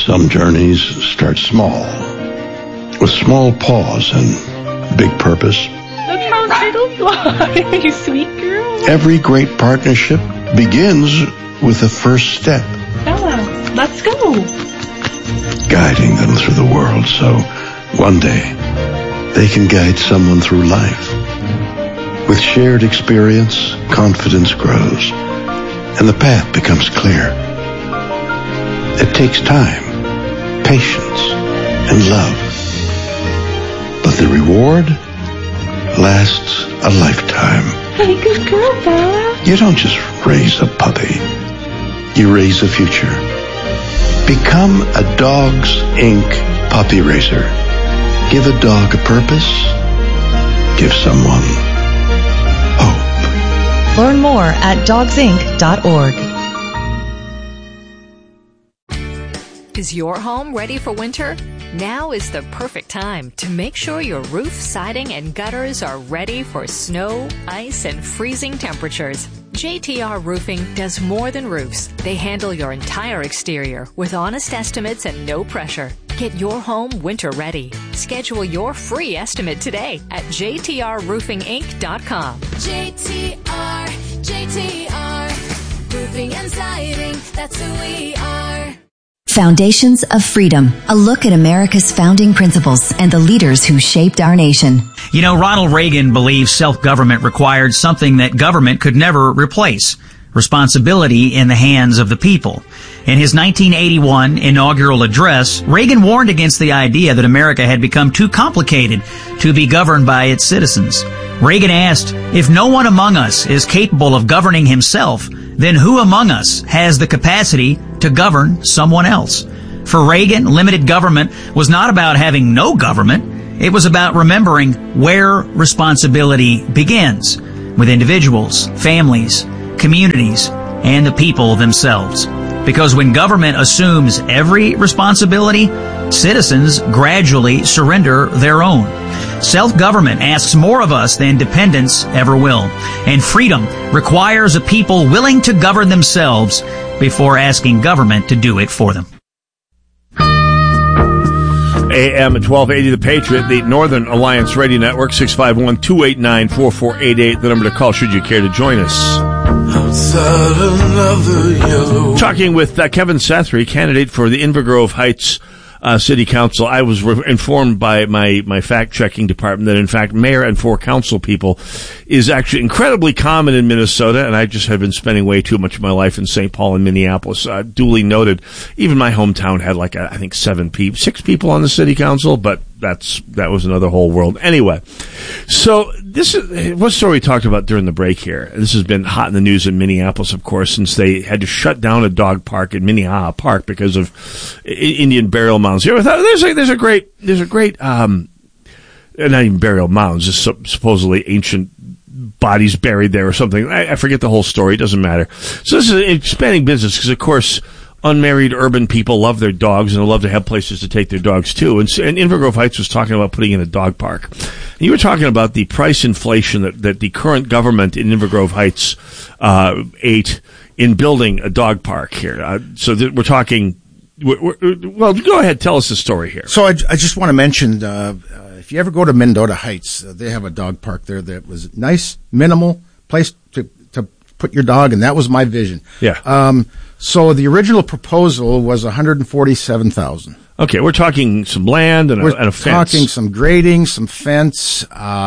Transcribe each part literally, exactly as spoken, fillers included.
Some journeys start small, with small paws and big purpose. Look how little you are, you sweet girl. Every great partnership begins with a first step. Bella, let's go. Guiding them through the world so one day they can guide someone through life. With shared experience, confidence grows, and the path becomes clear. It takes time, patience, and love. But the reward lasts a lifetime. Hey, good girl, Bella. You don't just raise a puppy. You raise a future. Become a Dogs Incorporated puppy raiser. Give a dog a purpose. Give someone hope. Learn more at dogs inc dot org. Is your home ready for winter? Now is the perfect time to make sure your roof, siding, and gutters are ready for snow, ice, and freezing temperatures. J T R Roofing does more than roofs. They handle your entire exterior with honest estimates and no pressure. Get your home winter ready. Schedule your free estimate today at j t r roofing inc dot com. J T R, J T R, roofing and siding, that's who we are. Foundations of Freedom, a look at America's founding principles and the leaders who shaped our nation. You know, Ronald Reagan believed self-government required something that government could never replace: responsibility in the hands of the people. In his nineteen eighty-one inaugural address, Reagan warned against the idea that America had become too complicated to be governed by its citizens. Reagan asked, if no one among us is capable of governing himself, then who among us has the capacity to govern someone else? For Reagan, limited government was not about having no government. It was about remembering where responsibility begins, with individuals, families, communities, and the people themselves. Because when government assumes every responsibility, citizens gradually surrender their own. Self-government asks more of us than dependence ever will. And freedom requires a people willing to govern themselves before asking government to do it for them. A M at twelve eighty, The Patriot, the Northern Alliance Radio Network, six five one, two eight nine, four four eight eight, the number to call should you care to join us. Talking with uh, Kevin Sethry, candidate for the Inver Grove Heights uh, City Council. I was re- informed by my, my fact-checking department that, in fact, mayor and four council people is actually incredibly common in Minnesota, and I just have been spending way too much of my life in Saint Paul and Minneapolis. Uh, duly noted. Even my hometown had, like, a, I think, seven people, six people on the city council, but that's that was another whole world. Anyway, so this is one story we talked about during the break here. This has been hot in the news in Minneapolis, of course, since they had to shut down a dog park in Minnehaha Park because of Indian burial mounds. Here, there's a there's a great there's a great um, not even burial mounds, just supposedly ancient bodies buried there or something. I, I forget the whole story. It doesn't matter. So this is an expanding business because, of course, unmarried urban people love their dogs and love to have places to take their dogs too. And, and Inver Grove Heights was talking about putting in a dog park. And you were talking about the price inflation that, that the current government in Inver Grove Heights uh, ate in building a dog park here. Uh, so th- we're talking. We're, we're, well, go ahead, tell us the story here. So I, I just want to mention, uh, uh, if you ever go to Mendota Heights, uh, they have a dog park there that was nice, minimal place to to put your dog, and that was my vision. Yeah. Um, So the original proposal was one hundred forty-seven thousand dollars. Okay, we're talking some land and a, we're and a fence. We're talking some grading, some fence,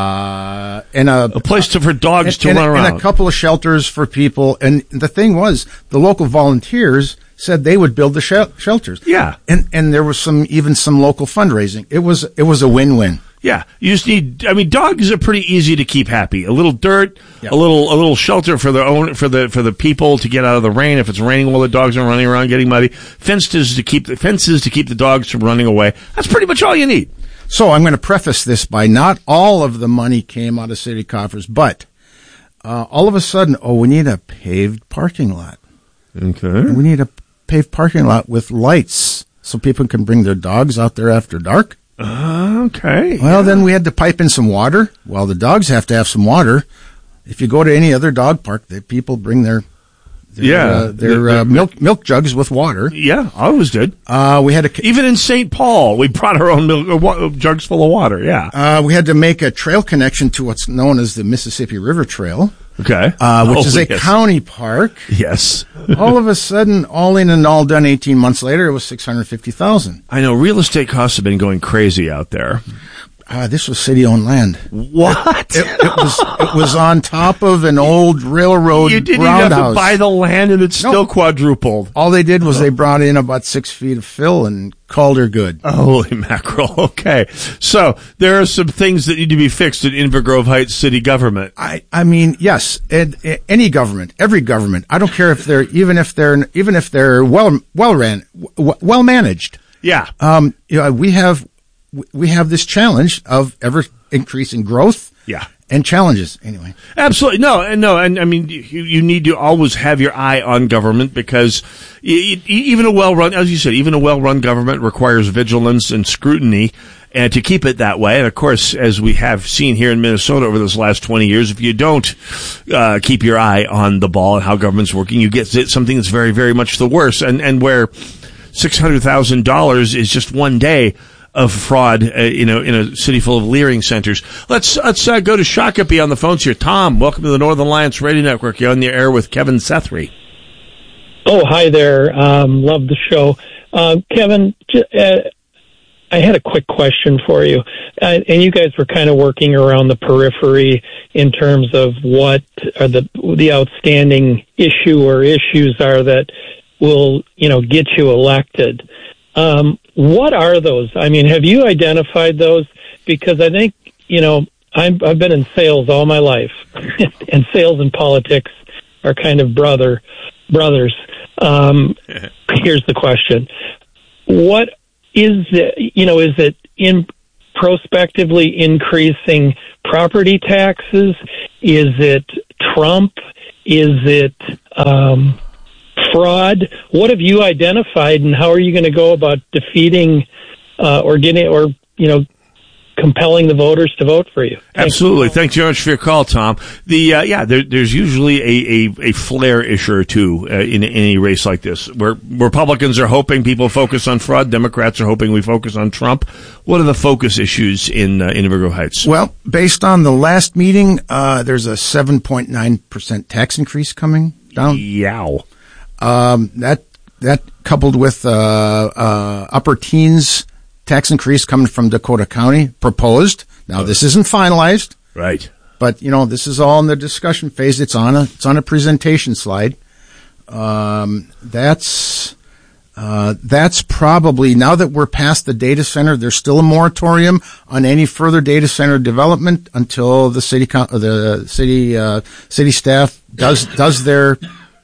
uh, and a, a place to, for dogs and, to and, run around. And a couple of shelters for people. And the thing was, the local volunteers said they would build the shel- shelters. Yeah. And and there was some even some local fundraising. It was it was a win-win. Yeah, you just need. I mean, dogs are pretty easy to keep happy. A little dirt, yep. a little, a little shelter for the own, for the for the people to get out of the rain if it's raining while the dogs are running around getting muddy. Fences to keep the fences to keep the dogs from running away. That's pretty much all you need. So I'm going to preface this by not all of the money came out of city coffers, but uh, all of a sudden, oh, we need a paved parking lot. Okay, and we need a paved parking lot with lights so people can bring their dogs out there after dark. Uh, okay. Well, yeah. then we had to pipe in some water. Well, the dogs have to have some water. If you go to any other dog park, the people bring their They're, Yeah. uh, they're uh, milk milk jugs with water. Yeah, always good. Uh, we had to Even in Saint Paul, we brought our own milk uh, wa- jugs full of water. Yeah. uh, we had to make a trail connection to what's known as the Mississippi River Trail, Okay. uh, which Oh, is a yes. county park. Yes. All of a sudden, all in and all done, eighteen months later, it was six hundred fifty thousand. I know real estate costs have been going crazy out there. Uh, this was city-owned land. What? It, it was it was on top of an old railroad You didn't even have to roundhouse. buy the land, and it's No. still quadrupled. All they did was they brought in about six feet of fill and called her good. Holy mackerel. Okay. So there are some things that need to be fixed in Inver Grove Heights city government. I, I mean, yes, and, and any government, every government. I don't care if they're even if they're even if they're well well ran, w- well managed. Yeah. Um, you know, we have we have this challenge of ever increasing growth. Yeah. And challenges anyway. Absolutely. No, and no, and I mean, you, you need to always have your eye on government because y- y- even a well-run, as you said, even a well-run government requires vigilance and scrutiny, and to keep it that way. And of course, as we have seen here in Minnesota over this last twenty years, if you don't uh, keep your eye on the ball and how government's working, you get something that's very, very much the worse. And and where six hundred thousand dollars is just one day of fraud, uh, you know, in a city full of leering centers. Let's let's uh, go to Shakopee on the phones here. Tom, welcome to the Northern Alliance Radio Network. You're on the air with Kevin Sethry. Oh, hi there. Um, love the show. Um, Kevin, j- uh, I had a quick question for you. Uh, and you guys were kind of working around the periphery in terms of what are the the outstanding issue or issues are that will, you know, get you elected. Um, what are those? I mean, have you identified those? Because I think, you know, I'm, I've been in sales all my life, and sales and politics are kind of brother brothers. Um, here's the question: what is it? You know, is it in prospectively increasing property taxes? Is it Trump? Is it um, fraud? What have you identified, and how are you going to go about defeating uh, or getting or you know compelling the voters to vote for you? Thanks. Absolutely. Thanks very much for your call, Tom. The uh, yeah, there, there's usually a, a, a flare issue or two uh, in, in any race like this, where Republicans are hoping people focus on fraud, Democrats are hoping we focus on Trump. What are the focus issues in uh, in Inver Grove Heights? Well, based on the last meeting, uh, there's a seven point nine percent tax increase coming down. Yow. Um, that that coupled with uh, uh, upper teens tax increase coming from Dakota County proposed. Now, this isn't finalized, right? But you know, this is all in the discussion phase. It's on a it's on a presentation slide. Um, that's uh, that's probably, now that we're past the data center, there's still a moratorium on any further data center development until the city co- the city uh, city staff does does their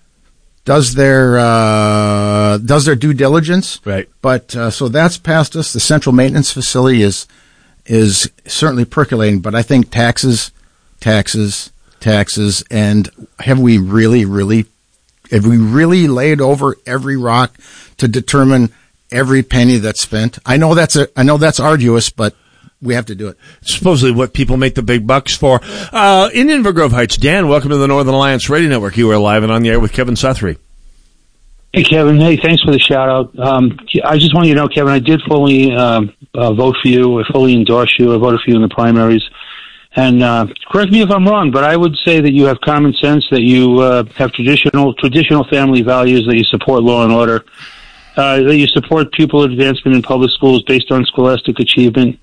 does their uh, does their due diligence. Right. But uh, so that's past us. The central maintenance facility is is certainly percolating. But I think taxes, taxes, taxes, and have we really, really, have we really laid over every rock to determine every penny that's spent? I know that's a I know that's arduous, but we have to do it. Supposedly what people make the big bucks for. Uh, in Inver Grove Heights, Dan, welcome to the Northern Alliance Radio Network. You are live and on the air with Kevin Sethry. Hey, Kevin. Hey, thanks for the shout out. Um, I just want you to know, Kevin, I did fully um, uh, vote for you. I fully endorse you. I voted for you in the primaries. And uh, correct me if I'm wrong, but I would say that you have common sense, that you uh, have traditional traditional family values, that you support law and order, uh, that you support pupil advancement in public schools based on scholastic achievement.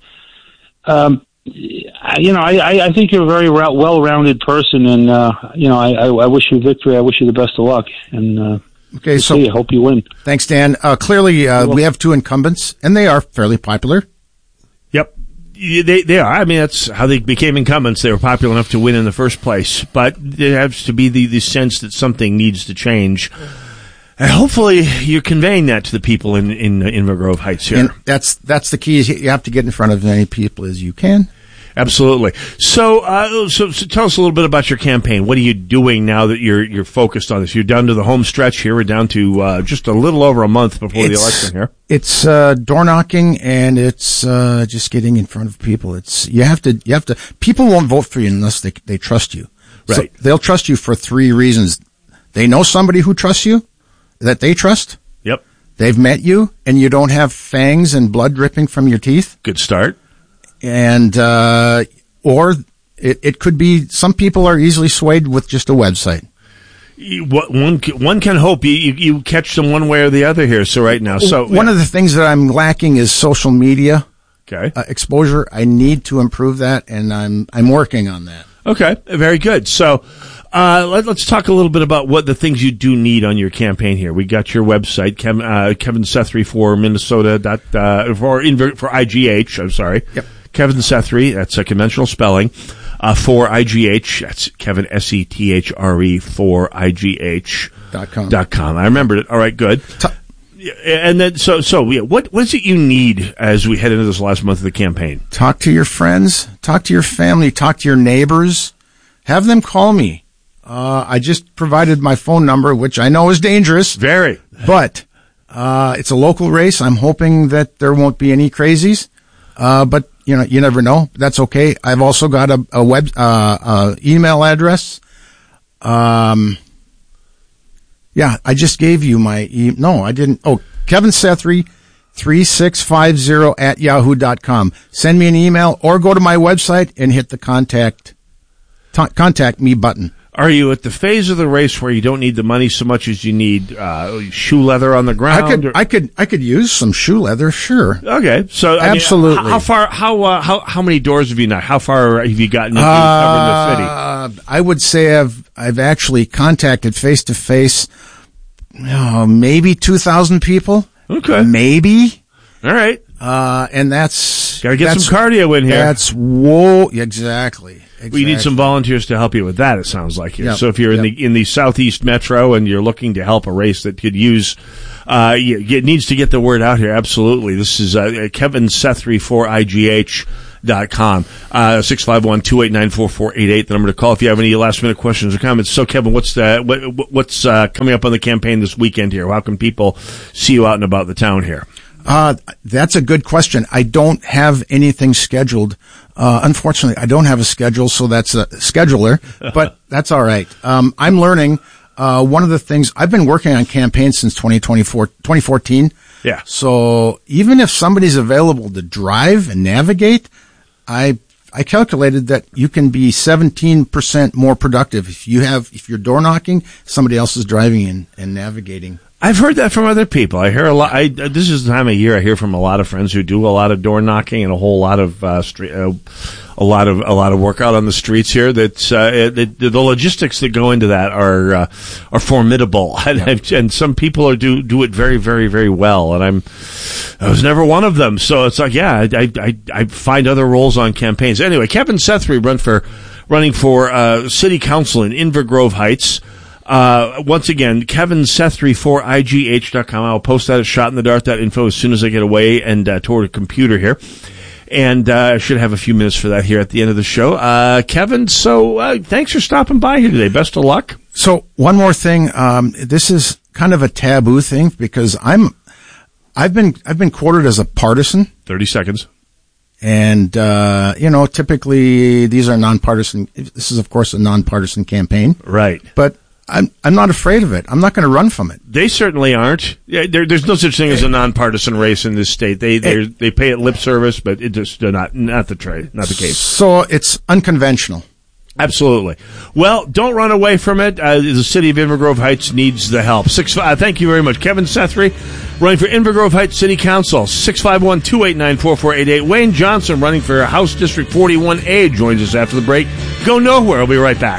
Um, you know, I, I think you're a very well-rounded person, and, uh, you know, I, I wish you victory. I wish you the best of luck. And uh, okay, so I hope you win. Thanks, Dan. Uh, clearly, uh, we have two incumbents, and they are fairly popular. Yep. They they are. I mean, that's how they became incumbents. They were popular enough to win in the first place. But there has to be the, the sense that something needs to change. And hopefully you're conveying that to the people in, in Inver Grove Heights here. And that's that's the key. Is you have to get in front of as many people as you can. Absolutely. So, uh, so, so tell us a little bit about your campaign. What are you doing now that you're you're focused on this? You're down to the home stretch here. We're down to uh, just a little over a month before It's- the election here. It's uh, door knocking, and it's uh, just getting in front of people. It's you have to you have to. People won't vote for you unless they they trust you. Right. So they'll trust you for three reasons. they know somebody who trusts you, that they trust. Yep. They've met you, and you don't have fangs and blood dripping from your teeth. Good start. And, uh, or it, it could be, some people are easily swayed with just a website. You, what, one, one can hope you, you, you catch them one way or the other here. So right now, so one yeah. of the things that I'm lacking is social media okay. uh, exposure. I need to improve that, and I'm I'm working on that. Okay, very good. So uh, let, let's talk a little bit about what the things you do need on your campaign here. We got your website, Kev, uh, Kevin Sethry for Minnesota dot uh, for for I G H. I'm sorry, yep. Kevin Sethry. That's a conventional spelling. Uh, for I G H, that's Kevin, S E T H R E, for I G H dot com. Dot com. I remembered it. All right, good. T- and then, so, so, yeah, what, what is it you need as we head into this last month of the campaign? Talk to your friends, talk to your family, talk to your neighbors, have them call me. Uh, I just provided my phone number, which I know is dangerous. Very. But, uh, it's a local race. I'm hoping that there won't be any crazies. Uh, but, you know, you never know. That's okay. I've also got a, a web, uh, uh, email address. Um, yeah, I just gave you my, e- no, I didn't. Oh, Kevin Sethry, three six five zero at yahoo dot com. Send me an email or go to my website and hit the contact, t- contact me button. Are you at the phase of the race where you don't need the money so much as you need uh, shoe leather on the ground? I could, or? I could, I could use some shoe leather, sure. Okay, so I absolutely. Mean, how far? How uh, how how many doors have you knocked? How far have you gotten into uh, covering the city? I would say I've I've actually contacted face to face, maybe two thousand people. Okay, maybe. All right, uh, and that's gotta get that's, some cardio in here. That's whoa, exactly. Exactly. We need some volunteers to help you with that, it sounds like here. Yep. So if you're in yep. the in the southeast metro and you're looking to help a race that could use, uh, it needs to get the word out here. Absolutely. This is uh, Kevin Sethry for I G H dot com. Uh, six five one, two eight nine, four four eight eight, the number to call if you have any last minute questions or comments. So Kevin, what's the, what, what's uh, coming up on the campaign this weekend here? How can people see you out and about the town here? Uh, that's a good question. I don't have anything scheduled. Uh, unfortunately, I don't have a schedule, so that's a scheduler, but that's all right. Um, I'm learning. Uh, one of the things I've been working on campaigns since twenty twenty-four, twenty fourteen. Yeah. So even if somebody's available to drive and navigate, I, I calculated that you can be seventeen percent more productive if you have, if you're door knocking, somebody else is driving and, and navigating. I've heard that from other people. I hear a lot. I, this is the time of year I hear from a lot of friends who do a lot of door knocking and a whole lot of uh, street, uh, a lot of a lot of work out on the streets here. That's uh, it, the logistics that go into that are uh, are formidable, and, yeah. and some people are do do it very very very well. And I'm I was never one of them, so it's like yeah, I I, I find other roles on campaigns. Anyway, Kevin Sethry run for running for uh, city council in Inver Grove Heights. Uh, once again, Kevin Sethry for I G H dot com. I'll post that at shot in the dart dot info as soon as I get away and uh, toward a computer here. And uh, I should have a few minutes for that here at the end of the show. Uh, Kevin, so uh, thanks for stopping by here today. Best of luck. So one more thing. Um, this is kind of a taboo thing because I'm, I've been, I've been quoted as a partisan. thirty seconds. And, uh, you know, typically these are nonpartisan. This is, of course, a nonpartisan campaign. Right. But I'm I'm not afraid of it. I'm not going to run from it. They certainly aren't. Yeah, there, there's no such thing as a nonpartisan race in this state. They they they pay it lip service, but it just not not the trade, not the case. So it's unconventional. Absolutely. Well, don't run away from it. Uh, the city of Inver Grove Heights needs the help. Six. Uh, thank you very much, Kevin Sethry, running for Inver Grove Heights City Council. Six five one two eight nine four four eight eight. Wayne Johnson, running for House District forty-one A, joins us after the break. Go nowhere. We'll be right back.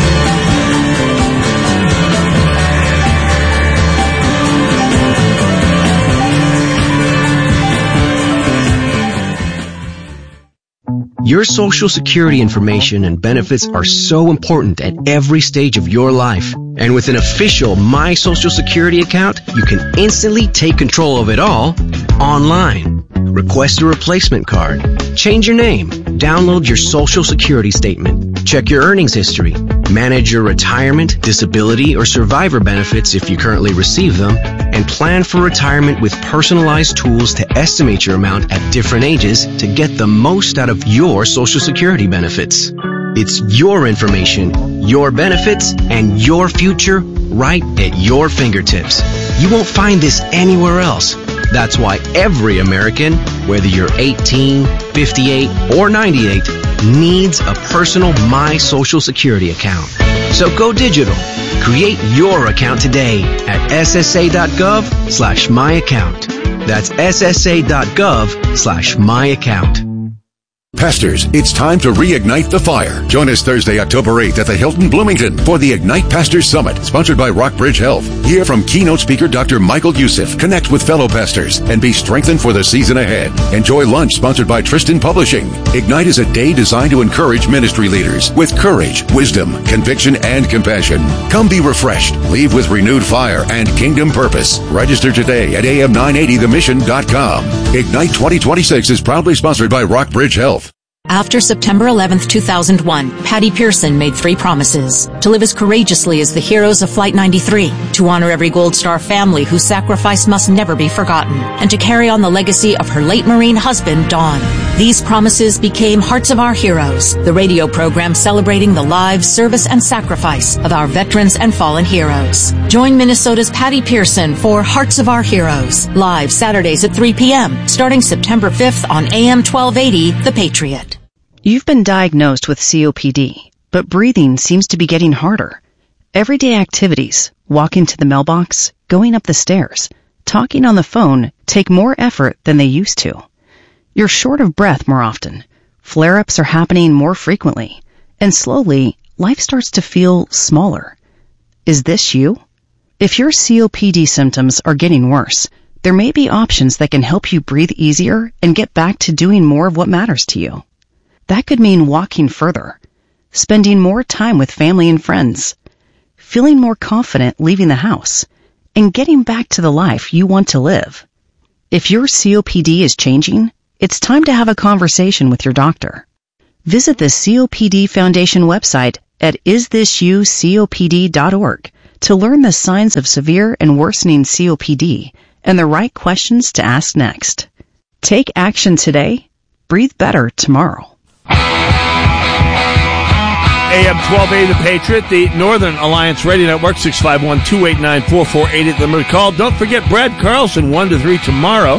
Your Social Security information and benefits are so important at every stage of your life. And with an official My Social Security account, you can instantly take control of it all online. Request a replacement card. Change your name. Download your Social Security statement. Check your earnings history. Manage your retirement, disability, or survivor benefits if you currently receive them. And plan for retirement with personalized tools to estimate your amount at different ages to get the most out of your Social Security benefits. It's your information, your benefits, and your future right at your fingertips. You won't find this anywhere else. That's why every American, whether you're eighteen, fifty-eight, or ninety-eight, needs a personal My Social Security account. So go digital. Create your account today at ssa.gov slash my account. That's ssa.gov slash my account. Pastors, it's time to reignite the fire. Join us Thursday, October eighth at the Hilton Bloomington for the Ignite Pastors Summit, sponsored by Rockbridge Health. Hear from keynote speaker Doctor Michael Youssef. Connect with fellow pastors and be strengthened for the season ahead. Enjoy lunch sponsored by Tristan Publishing. Ignite is a day designed to encourage ministry leaders with courage, wisdom, conviction, and compassion. Come be refreshed, leave with renewed fire and kingdom purpose. Register today at a m nine eighty the mission dot com. Ignite twenty twenty-six is proudly sponsored by Rockbridge Health. After September eleventh, two thousand one, Patty Pearson made three promises: to live as courageously as the heroes of Flight ninety-three, to honor every Gold Star family whose sacrifice must never be forgotten, and to carry on the legacy of her late Marine husband, Don. These promises became Hearts of Our Heroes, the radio program celebrating the lives, service, and sacrifice of our veterans and fallen heroes. Join Minnesota's Patty Pearson for Hearts of Our Heroes, live Saturdays at three p.m., starting September fifth on A M twelve eighty, The Patriot. You've been diagnosed with C O P D, but breathing seems to be getting harder. Everyday activities, walking to the mailbox, going up the stairs, talking on the phone take more effort than they used to. You're short of breath more often. Flare-ups are happening more frequently. And slowly, life starts to feel smaller. Is this you? If your C O P D symptoms are getting worse, there may be options that can help you breathe easier and get back to doing more of what matters to you. That could mean walking further, spending more time with family and friends, feeling more confident leaving the house, and getting back to the life you want to live. If your C O P D is changing, it's time to have a conversation with your doctor. Visit the C O P D Foundation website at is this you C O P D dot org to learn the signs of severe and worsening C O P D and the right questions to ask next. Take action today. Breathe better tomorrow. A M twelve eighty, The Patriot, the Northern Alliance Radio Network, six five one, two eight nine, four four eight eight, the number to call. Don't forget Brad Carlson, one to three tomorrow.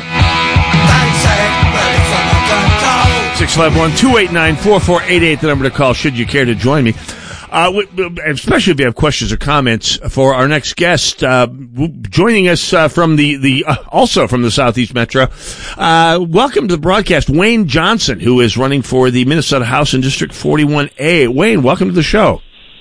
six five one, two eight nine, four four eight eight, the number to call, should you care to join me. Uh, especially if you have questions or comments for our next guest, uh, joining us uh, from the, the uh, also from the Southeast Metro. Uh, welcome to the broadcast, Wayne Johnson, who is running for the Minnesota House in District forty-one A. Wayne, welcome to the show.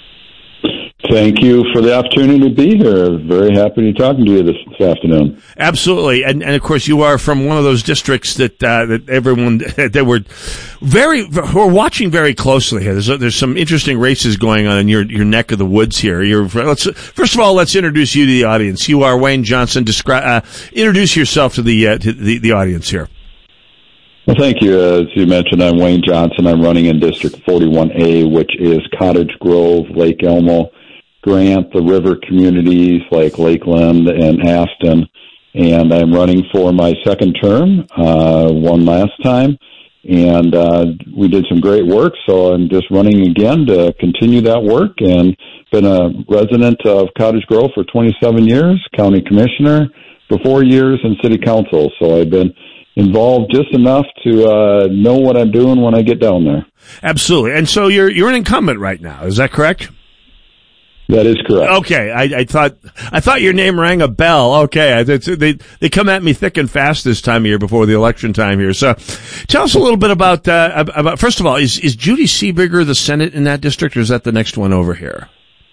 Thank you for the opportunity to be here. Very happy to be talking to you this, this afternoon. Absolutely, and and of course you are from one of those districts that uh, that everyone that were very who are watching very closely here. There's there's some interesting races going on in your your neck of the woods here. You're let's first of all let's introduce you to the audience. You are Wayne Johnson. Describe uh, introduce yourself to the uh, to the, the audience here. Well, thank you. As you mentioned, I'm Wayne Johnson. I'm running in District forty-one A, which is Cottage Grove, Lake Elmo, Grant, the river communities like Lakeland and Aston, and I'm running for my second term, uh, one last time, and uh, we did some great work, so I'm just running again to continue that work, and been a resident of Cottage Grove for twenty-seven years, county commissioner for four years, and city council, so I've been involved just enough to uh, know what I'm doing when I get down there. Absolutely, and so you're you're an incumbent right now, is that correct? That is correct. Okay, I, I thought I thought your name rang a bell. Okay, they they come at me thick and fast this time of year before the election time here. So, tell us a little bit about uh, about. First of all, is is Judy Seeberger the Senate in that district, or is that the next one over here?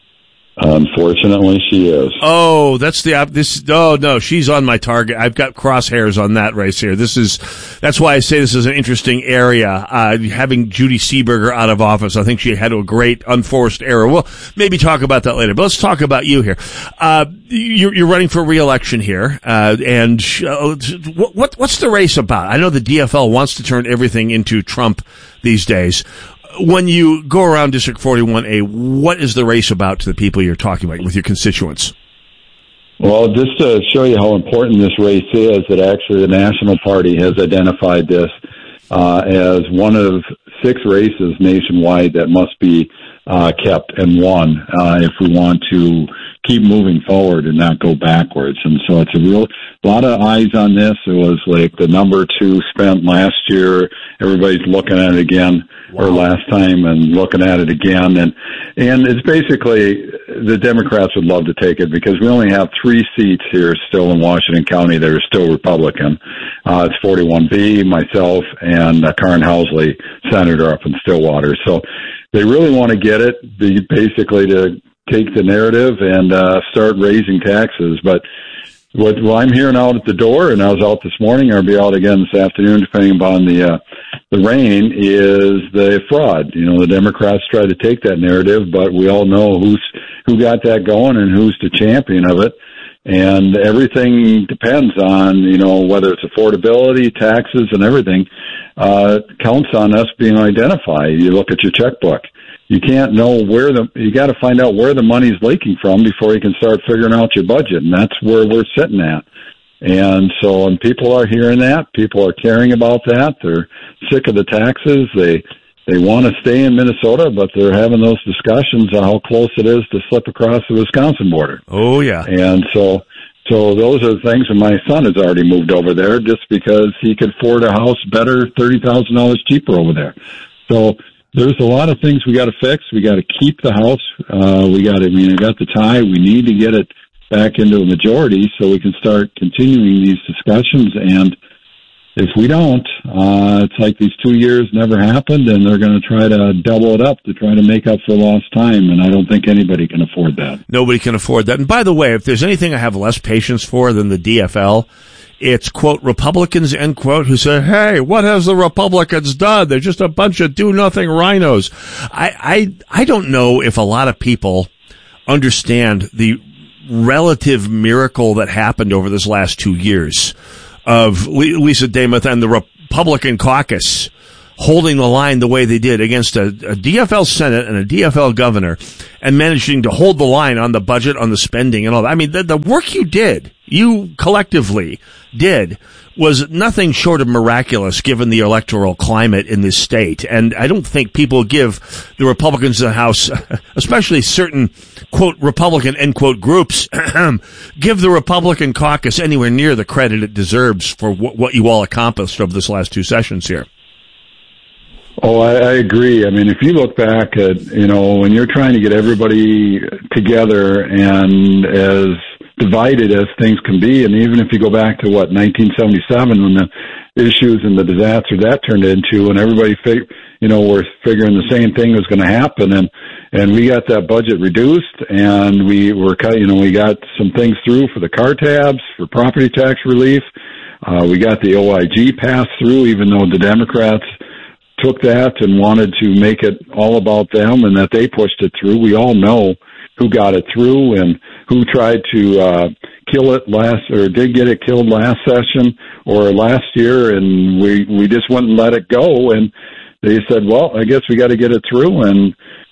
Unfortunately, she is. Oh, that's the this. Oh no, she's on my target. I've got crosshairs on that race here. This is that's why I say this is an interesting area. Uh, having Judy Seeberger out of office, I think she had a great unforced error. We'll maybe talk about that later. But let's talk about you here. Uh, you're, you're running for re-election here, uh, and uh, what, what what's the race about? I know the D F L wants to turn everything into Trump these days. When you go around District forty-one A, what is the race about to the people you're talking about with your constituents? Well, just to show you how important this race is, that actually the National Party has identified this uh, as one of six races nationwide that must be uh, kept and won uh, if we want to keep moving forward and not go backwards. And so it's a real lot of eyes on this. It was like the number two spent last year. Everybody's looking at it again, wow. or last time, and looking at it again. And and it's basically the Democrats would love to take it because we only have three seats here still in Washington County that are still Republican. Uh, it's forty-one B, myself, and uh, Karin Housley, senator up in Stillwater. So they really want to get it, the, basically to take the narrative and uh, start raising taxes. But what, what I'm hearing out at the door, and I was out this morning, or I'll be out again this afternoon, depending upon the uh, the rain, is the fraud. You know, the Democrats try to take that narrative, but we all know who's who got that going and who's the champion of it. And everything depends on, you know, whether it's affordability, taxes, and everything, uh, counts on us being identified. You look at your checkbook. You can't know where the, you got to find out where the money's leaking from before you can start figuring out your budget. And that's where we're sitting at. And so, and people are hearing that. People are caring about that. They're sick of the taxes. They, they want to stay in Minnesota, but they're having those discussions on how close it is to slip across the Wisconsin border. Oh, yeah. And so, so those are the things, and my son has already moved over there just because he could afford a house better, thirty thousand dollars cheaper over there. So there's a lot of things we got to fix. We got to keep the house. Uh, we got to, I mean, we got the tie. We need to get it back into a majority so we can start continuing these discussions. And if we don't, uh, it's like these two years never happened, and they're going to try to double it up to try to make up for lost time, and I don't think anybody can afford that. Nobody can afford that. And by the way, if there's anything I have less patience for than the D F L, it's, quote, Republicans, end quote, who say, hey, what has the Republicans done? They're just a bunch of do-nothing rhinos. I, I, I don't know if a lot of people understand the relative miracle that happened over this last two years of Lisa Demuth and the Republican caucus holding the line the way they did against a, a D F L Senate and a D F L governor and managing to hold the line on the budget, on the spending and all that. I mean, the, the work you did, you collectively did, was nothing short of miraculous given the electoral climate in this state. And I don't think people give the Republicans in the House, especially certain, quote, Republican, end quote, groups, give the Republican caucus anywhere near the credit it deserves for w- what you all accomplished over this last two sessions here. Oh, I, I agree. I mean, if you look back at, you know, when you're trying to get everybody together and as divided as things can be, and even if you go back to, what, nineteen seventy-seven, when the issues and the disaster that turned into, and everybody, fig- you know, were figuring the same thing was going to happen, and and we got that budget reduced, and we were, you know, we got some things through for the car tabs, for property tax relief. Uh, we got the O I G passed through, even though the Democrats took that and wanted to make it all about them, and that they pushed it through. We all know who got it through and who tried to uh kill it last, or did get it killed last session or last year, and we we just wouldn't let it go. And they said, well, I guess we got to get it through. And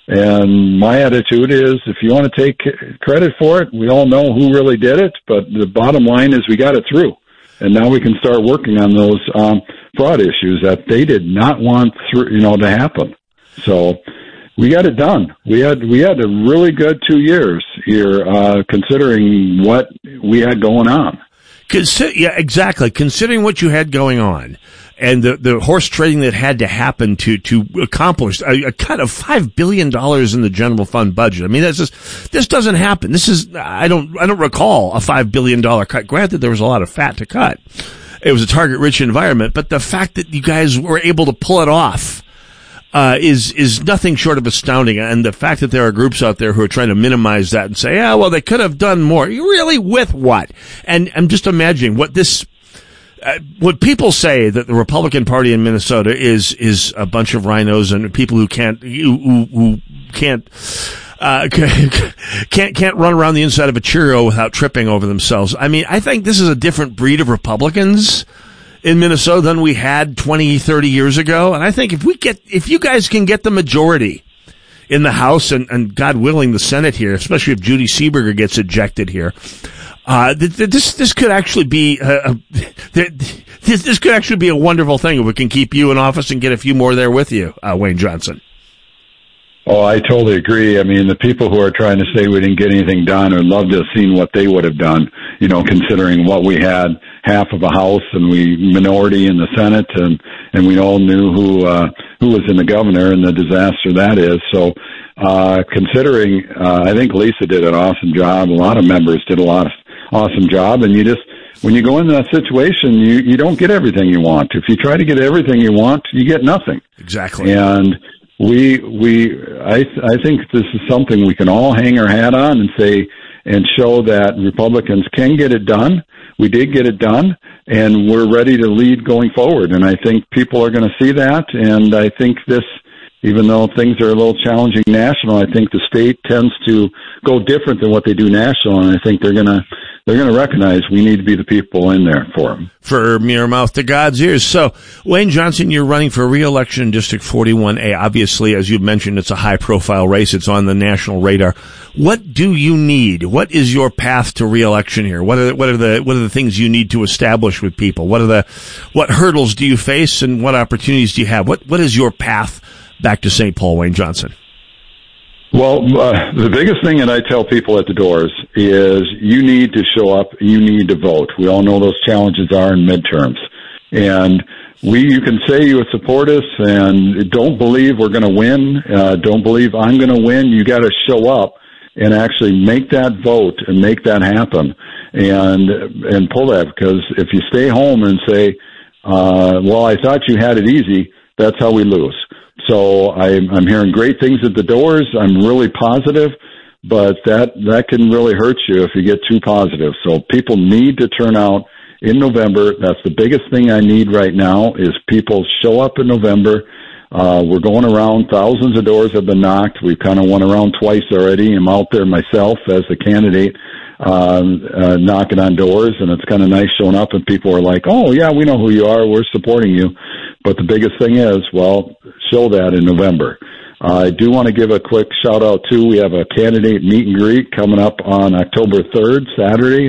and my attitude is, if you want to take credit for it, we all know who really did it, but the bottom line is we got it through. And now we can start working on those um fraud issues that they did not want through, you know, to happen. So we got it done. We had we had a really good two years here, uh, considering what we had going on. Consi- yeah, exactly. Considering what you had going on, and the the horse trading that had to happen to to accomplish a, a cut of five billion dollars in the general fund budget. I mean, that's just, this doesn't happen. This is I don't I don't recall a five billion dollar cut. Granted, there was a lot of fat to cut. It was a target-rich environment, but the fact that you guys were able to pull it off uh, is is nothing short of astounding. And the fact that there are groups out there who are trying to minimize that and say, "Yeah, well, they could have done more." Really, with what? And I'm just imagining what this. Uh, what people say that the Republican Party in Minnesota is is a bunch of rhinos and people who can't who, who, who can't. Uh, can't, can't run around the inside of a Cheerio without tripping over themselves. I mean, I think this is a different breed of Republicans in Minnesota than we had twenty, thirty years ago. And I think if we get, if you guys can get the majority in the House and, and God willing, the Senate here, especially if Judy Seeberger gets ejected here, uh, th- th- this, this could actually be, uh, th- this, this could actually be a wonderful thing if we can keep you in office and get a few more there with you, uh, Wayne Johnson. Oh, I totally agree. I mean, the people who are trying to say we didn't get anything done would love to have seen what they would have done, you know, considering what we had, half of a House and we minority in the Senate, and, and we all knew who, uh, who was in the governor and the disaster that is. So, uh, considering, uh, I think Lisa did an awesome job. A lot of members did a lot of awesome job, and you just, when you go into that situation, you, you don't get everything you want. If you try to get everything you want, you get nothing. Exactly. And we, we, I, I think this is something we can all hang our hat on and say, and show that Republicans can get it done. We did get it done, and we're ready to lead going forward. And I think people are going to see that. And I think this, even though things are a little challenging national, I think the state tends to go different than what they do national. And I think they're going to, they're going to recognize we need to be the people in there for them. For mere mouth to God's ears. So, Wayne Johnson, you're running for re-election in District forty-one A. Obviously, as you mentioned, it's a high-profile race. It's on the national radar. What do you need? What is your path to re-election here? What are the, what are the what are the things you need to establish with people? What are the what hurdles do you face, and what opportunities do you have? What what is your path back to Saint Paul, Wayne Johnson? Well, uh, the biggest thing that I tell people at the doors is you need to show up, you need to vote. We all know those challenges are in midterms. And we, you can say you would support us and don't believe we're going to win, uh, don't believe I'm going to win. You got to show up and actually make that vote and make that happen and, and pull that, because if you stay home and say, uh, well, I thought you had it easy, that's how we lose. So I'm, I'm hearing great things at the doors. I'm really positive, but that, that can really hurt you if you get too positive. So people need to turn out in November. That's the biggest thing I need right now is people show up in November. Uh, we're going around. Thousands of doors have been knocked. We've kind of went around twice already. I'm out there myself as a candidate, uh, uh, knocking on doors, and it's kind of nice showing up and people are like, oh yeah, we know who you are. We're supporting you. But the biggest thing is, well, show that in November. Uh, I do want to give a quick shout out too. We have a candidate meet and greet coming up on October third, Saturday.